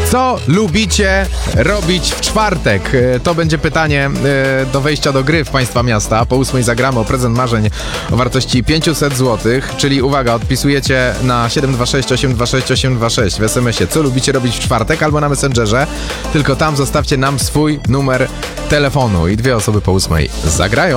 Co lubicie robić w czwartek? To będzie pytanie do wejścia do gry w Państwa miasta. Po 8 zagramy o prezent marzeń o wartości 500 zł, czyli uwaga, odpisujecie na 726 826 826 w SMS-ie, co lubicie robić w czwartek, albo na Messengerze, tylko tam zostawcie nam swój numer telefonu i 2 osoby po 8 zagrają.